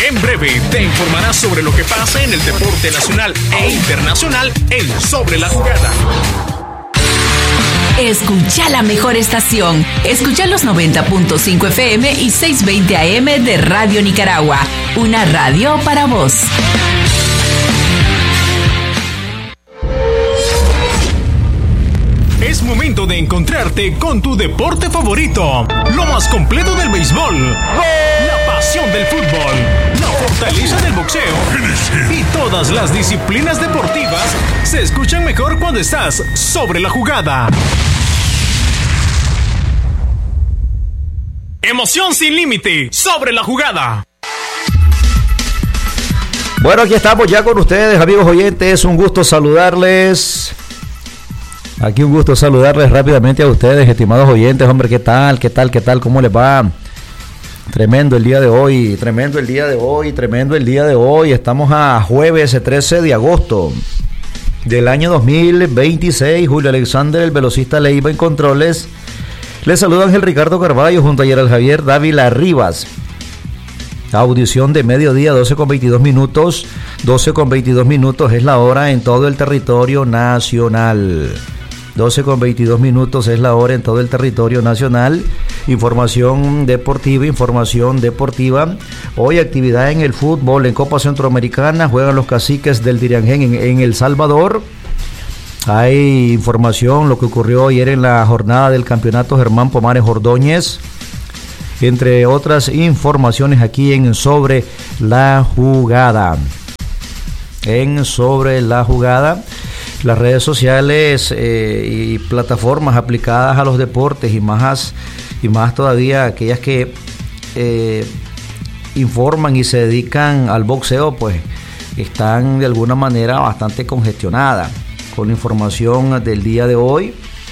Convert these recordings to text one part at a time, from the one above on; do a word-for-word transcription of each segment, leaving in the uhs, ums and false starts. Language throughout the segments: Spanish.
En breve te informarás sobre lo que pasa en el deporte nacional e internacional en Sobre la Jugada. Escucha la mejor estación. Escucha los noventa punto cinco F M y seiscientos veinte A M de Radio Nicaragua. Una radio para vos. Es momento de encontrarte con tu deporte favorito. Lo más completo del béisbol. La pasión del fútbol. La fortaleza del boxeo. Y todas las disciplinas deportivas se escuchan mejor cuando estás sobre la jugada. Emoción sin límite. Sobre la jugada. Bueno, aquí estamos ya con ustedes, amigos oyentes. Un gusto saludarles. Aquí un gusto saludarles rápidamente a ustedes, estimados oyentes. Hombre, ¿qué tal? ¿Qué tal? ¿Qué tal? ¿Cómo les va? Tremendo el día de hoy, tremendo el día de hoy, tremendo el día de hoy. Estamos a jueves trece de agosto del año dos mil veintiséis. Julio Alexander, el velocista Leiva en controles. Les saluda Ángel Ricardo Carballo junto a Gerald Javier Dávila Rivas. Audición de mediodía, doce con veintidós minutos. doce con veintidós minutos es la hora en todo el territorio nacional. doce con veintidós minutos es la hora en todo el territorio nacional. Información deportiva, información deportiva. Hoy actividad en el fútbol en Copa Centroamericana. Juegan los Caciques del Diriangén en, en El Salvador. Hay información, lo que ocurrió ayer en la jornada del campeonato Germán Pomares Ordóñez. Entre otras informaciones aquí en Sobre la Jugada. En Sobre la Jugada. Las redes sociales eh, y plataformas aplicadas a los deportes y más, y más todavía aquellas que eh, informan y se dedican al boxeo, pues están de alguna manera bastante congestionadas con la información del día de hoy.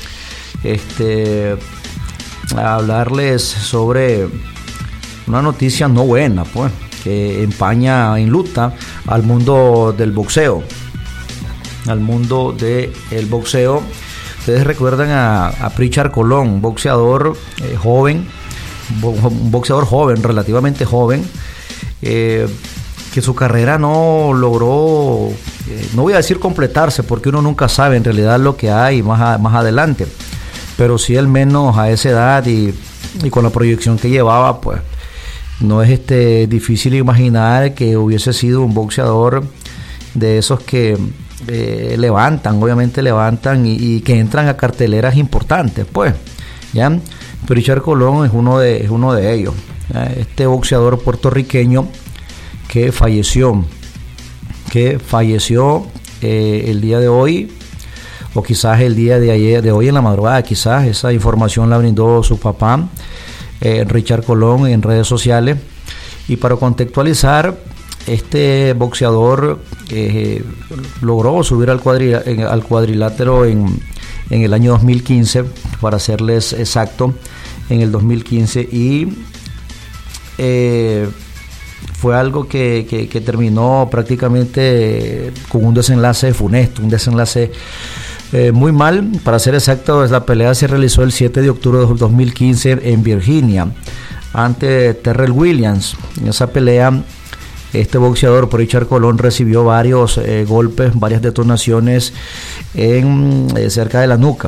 Este, a hablarles sobre una noticia no buena, pues, que empaña, enluta al mundo del boxeo. al mundo del boxeo. Ustedes recuerdan a, a Pritchard Colón, un boxeador eh, joven, un boxeador joven, relativamente joven, eh, que su carrera no logró, eh, no voy a decir completarse, porque uno nunca sabe en realidad lo que hay más, a, más adelante, pero sí al menos a esa edad y, y con la proyección que llevaba, pues no es este difícil imaginar que hubiese sido un boxeador de esos que Eh, levantan, obviamente levantan y, y que entran a carteleras importantes, pues, ¿ya? Pritchard Colón es uno de, es uno de ellos, ¿ya? Este boxeador puertorriqueño que falleció, que falleció eh, el día de hoy, o quizás el día de ayer, de hoy en la madrugada, quizás esa información la brindó su papá, eh, Richard Colón, en redes sociales. Y para contextualizar, este boxeador eh, logró subir al, cuadril, al cuadrilátero en, en el año dos mil quince, para serles exacto, en el dos mil quince, y eh, fue algo que, que, que terminó prácticamente con un desenlace funesto, un desenlace eh, muy mal. Para ser exacto, la pelea se realizó el siete de octubre de dos mil quince en Virginia ante Terrell Williams. En esa pelea, este boxeador, Pritchard Colón, recibió varios eh, golpes, varias detonaciones en eh, cerca de la nuca,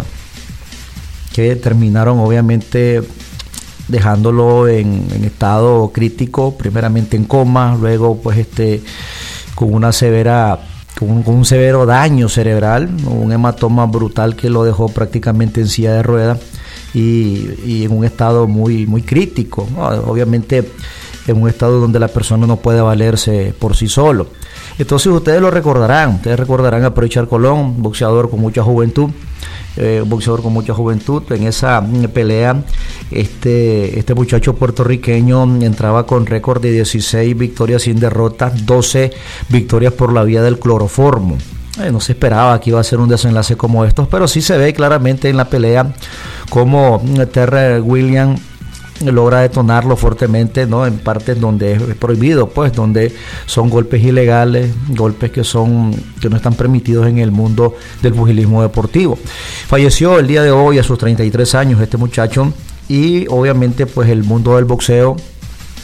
que terminaron obviamente dejándolo en, en estado crítico, primeramente en coma, luego pues este con una severa con un, con un severo daño cerebral, un hematoma brutal que lo dejó prácticamente en silla de ruedas y, y en un estado muy muy crítico, ¿no? Obviamente en un estado donde la persona no puede valerse por sí solo. Entonces ustedes lo recordarán, ustedes recordarán a Pritchard Colón, boxeador con mucha juventud, eh, boxeador con mucha juventud. En esa pelea, este, este muchacho puertorriqueño entraba con récord de dieciséis victorias sin derrotas, doce victorias por la vía del cloroformo. Eh, no se esperaba que iba a ser un desenlace como estos, pero sí se ve claramente en la pelea como Terrell Williams logra detonarlo fuertemente, ¿no? En partes donde es prohibido, pues, donde son golpes ilegales, golpes que son que no están permitidos en el mundo del pugilismo deportivo. Falleció el día de hoy a sus treinta y tres años este muchacho, y obviamente pues el mundo del boxeo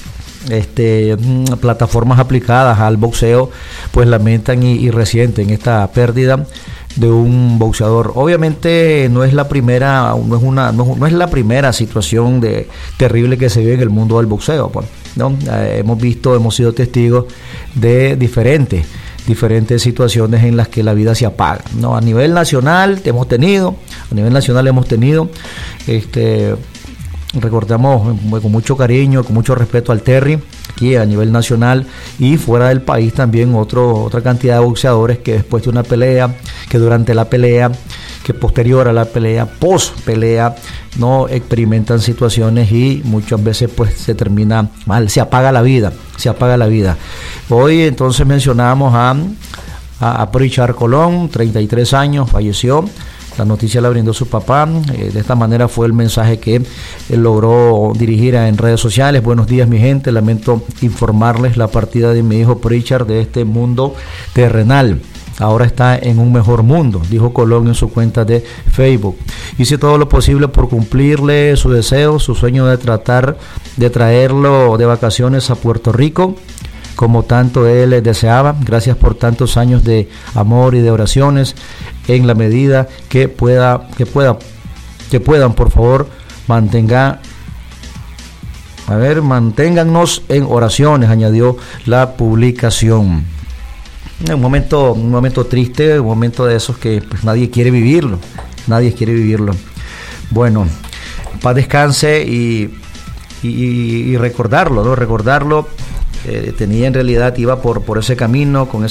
este, plataformas aplicadas al boxeo, pues lamentan y, y resienten esta pérdida de un boxeador. Obviamente no es la primera, no es una, no, no es la primera situación de terrible que se vive en el mundo del boxeo, pues, ¿no? Eh, hemos visto, hemos sido testigos de diferentes, diferentes situaciones en las que la vida se apaga, ¿no? A nivel nacional hemos tenido, a nivel nacional hemos tenido, este, recordamos con mucho cariño, con mucho respeto al Terry, aquí a nivel nacional, y fuera del país también otro, otra cantidad de boxeadores que después de una pelea, que durante la pelea, que posterior a la pelea, post pelea, no experimentan situaciones y muchas veces pues se termina mal, se apaga la vida, se apaga la vida. Hoy entonces mencionamos a, a, a Pritchard Colón, treinta y tres años, falleció. La noticia la brindó su papá, eh, de esta manera fue el mensaje que él logró dirigir en redes sociales. Buenos días mi gente, lamento informarles la partida de mi hijo Pritchard de este mundo terrenal. Ahora está en un mejor mundo, dijo Colón en su cuenta de Facebook. Hice todo lo posible por cumplirle su deseo, su sueño de tratar de traerlo de vacaciones a Puerto Rico, como tanto él deseaba. Gracias por tantos años de amor y de oraciones. En la medida que pueda, que pueda, que puedan, por favor, mantengan, a ver, manténgannos en oraciones, añadió la publicación. Un momento, un momento triste, un momento de esos que pues, nadie quiere vivirlo, nadie quiere vivirlo. Bueno, paz descanse y, y, y recordarlo, ¿no? Recordarlo. Eh, tenía en realidad, iba por, por ese camino, con esa